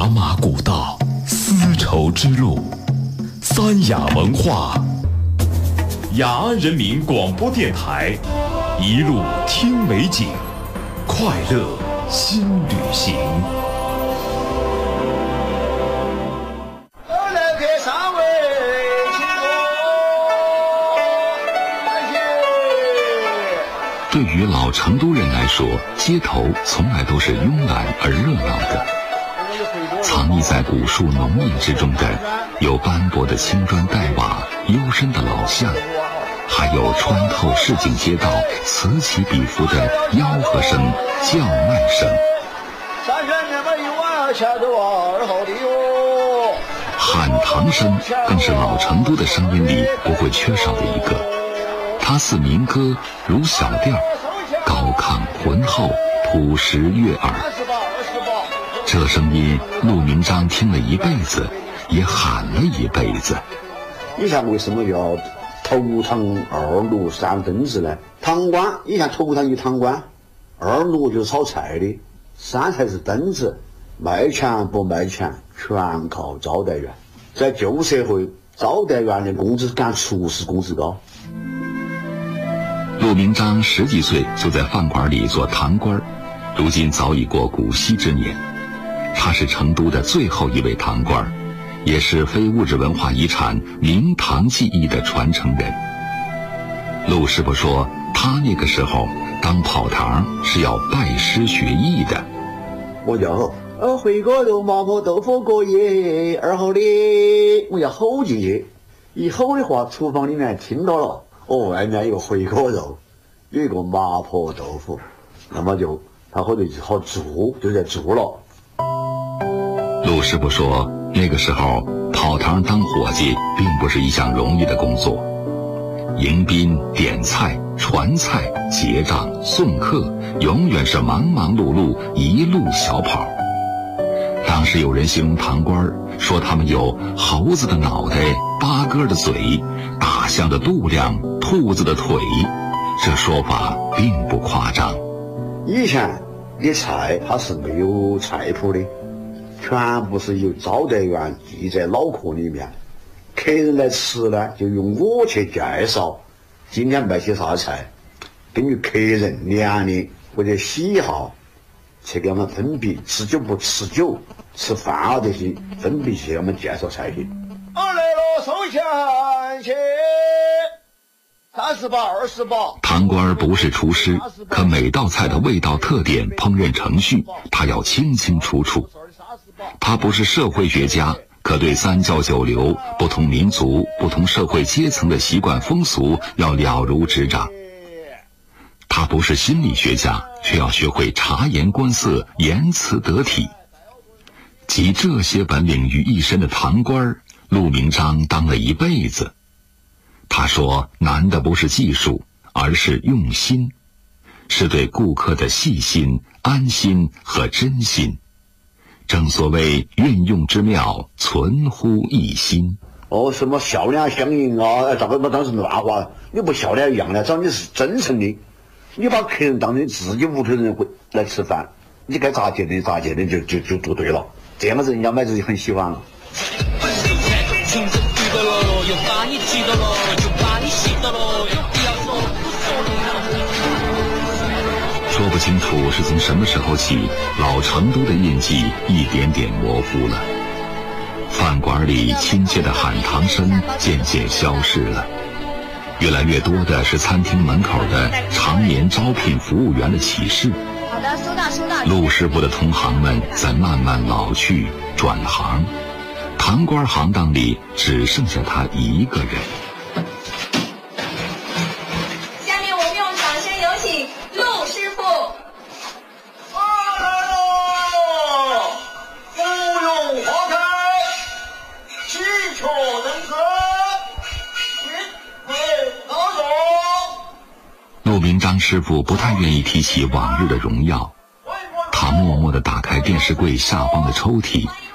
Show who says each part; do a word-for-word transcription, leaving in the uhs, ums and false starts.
Speaker 1: 马古道，丝绸之路，三雅文化，雅安人民广播电台，一路听美景，快乐新旅行。
Speaker 2: 对于老成都人来说，街头从来都是慵懒而热闹的。藏匿在古树浓荫之中的，有斑驳的青砖黛瓦、幽深的老巷，还有穿透市井街道此起彼伏的吆喝声、叫卖声。喊堂声更是老成都的声音里不会缺少的一个。它似民歌，如小调，高亢浑厚，朴实悦耳。这声音，陆明章听了一辈子，也喊了一辈子。
Speaker 3: 以前为什么要头堂二路三灯子呢？堂倌以前头堂有堂倌，二路就是炒菜的，三才是灯子。卖钱不卖钱，全靠招待员。在旧社会，招待员的工资赶厨师工资高。
Speaker 2: 陆明章十几岁就在饭馆里做堂倌，如今早已过古稀之年。他是成都的最后一位堂倌，也是非物质文化遗产明堂技艺的传承人。陆师傅说，他那个时候当跑堂是要拜师学艺的。
Speaker 3: 我叫呃回锅肉、麻婆豆腐过夜，二号的我要吼进去，一吼的话，厨房里面听到了。哦，外面有回锅肉，有一个麻婆豆腐，那么就他后头就好做，就在做了。
Speaker 2: 陆师傅说，那个时候跑堂当伙计并不是一项容易的工作，迎宾、点菜、传菜、结账、送客，永远是忙忙碌碌，一路小跑。当时有人形容堂倌，说他们有猴子的脑袋、八哥的嘴、大象的肚量、兔子的腿，这说法并不夸张。
Speaker 3: 以前的菜它是没有菜谱的，全部是由招待员记在脑壳里面。客人来吃呢，就用我去介绍今天卖些啥菜，根据客人年龄或者喜好去给我们分别，吃酒不吃酒，吃饭啊这些分别去给我们介绍菜品。我来了，收钱去。三十八，二十八。
Speaker 2: 堂倌不是厨师，可每道菜的味道特点、烹饪程序，他要清清楚楚。他不是社会学家，可对三教九流、不同民族、不同社会阶层的习惯风俗要了如指掌。他不是心理学家，却要学会察言观色、言辞得体。集这些本领于一身的堂倌，陆明章当了一辈子。他说，难的不是技术，而是用心，是对顾客的细心、安心和真心。正所谓运用之妙，存乎一心。
Speaker 3: 哦，什么笑脸相迎啊？这个当时乱话，你不笑脸一样的，只要你是真诚的，你把客人当成自己屋头人会来吃饭，你该咋接的咋接的，就就就做对了。这样子人家买子就很喜欢了。
Speaker 2: 说不清楚是从什么时候起，老成都的印记一点点模糊了。饭馆里亲切的喊堂声渐渐消失了，越来越多的是餐厅门口的常年招聘服务员的启事。
Speaker 4: 好的，收到收到。
Speaker 2: 陆师傅的同行们在慢慢老去转行，堂倌行当里只剩下他一个人。
Speaker 4: 下面我们用掌声有请陆师傅。
Speaker 3: 来喽！芙蓉花开，喜鹊登科，云会高中。
Speaker 2: 陆明章师傅不太愿意提起往日的荣耀，他默默地打开电视柜下方的抽屉，